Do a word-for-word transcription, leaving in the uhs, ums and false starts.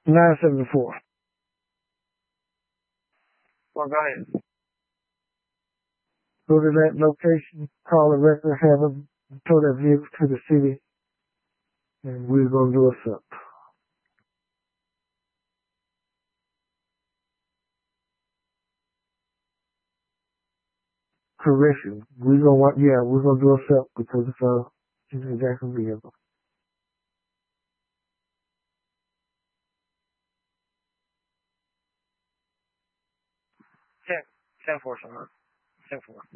nine seventy-four. Well, go ahead. Go to that location, call the record, have them tow that vehicle to the city, and we're going to do a sup. Correction. We're going to want, yeah, we're going to do a sup because it's a, it's a Jackson vehicle. ten, ten four, somewhere. ten four.